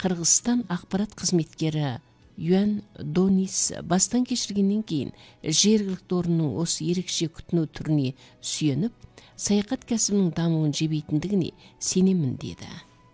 Кыргызстан акпарат кызметкери Юан Донис бастан кечиргенден кийин жергиликтүү орунун осы ерекше күтүнүү түрүнө сүйөнүп, саякат кәсибинин дамуун жебейтиндигине сенемин деди.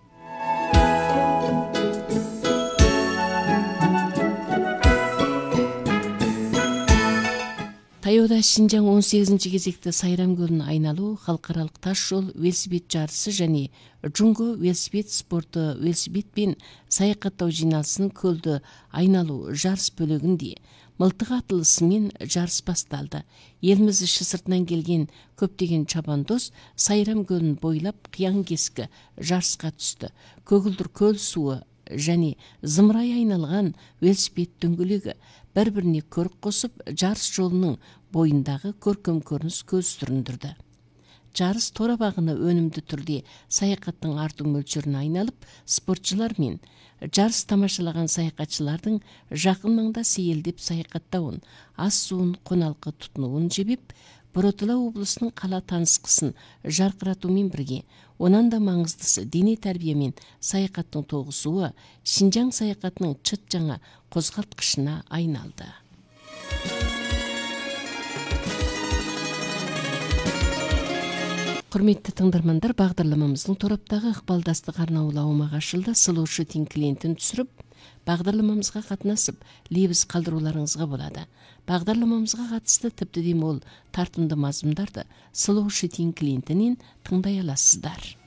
Таяуда Шинжаң 18 кезекте Сайрам көлүн айналуу халкаралык таш жол велосипед жарысы және Жунго велосипед спорту велосипед менен саякаттоо жыйналысынын көлдү айналуу жарыс бөлүгүндө мылтык атылышы менен жарыс башталды. Элибиз иши сыртынан келген көптөгөн чабандоз Сайрам көлүн бойлап кыян кеске жарыска түстү. Көгүлдүр көл суу және зымырай айналган велосипед дөңгөлөгү бири-бирине көрк косуп, жарыс жолунун боюндагы көркөм көрүнүш көз сүрүндүрдү. Жарыс тора багыны өнүмдүү түрдө саякаттын артуу мөлчөрүнө айналып, спортчулар менен жарыс тамашалаган саякатчылардын жакын маңда сейилдеп саякаттабын, ас суун коналкы тутунуун жебип, Боротала облусунун кала таныскысын жаркыратуу менен бирге, онан да маңыздысы диний тарбия менен саякаттын тогусуу Шинжаң саякатынын чыт жаңа козгалткычына айналды. Құрметті тыңдармандар, бағдарламамыздың тораптағы ықпалдастық арнаулауымаға ашылды. Сылуушу тин клиентин түсіріп, бағдарламамызға қатынасып, лебіз қалдыруларыңызға болады. Бағдарламамызға қатысты тіпті де мол тартымды мазмұндарды Сылуушу тин клиентінен тыңдай аласыздар.